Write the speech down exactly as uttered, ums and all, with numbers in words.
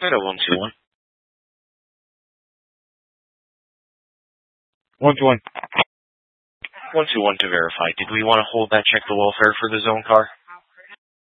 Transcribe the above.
Hello, one two one. One to one. One two one to verify. Did we want to hold that check the welfare for the zone car?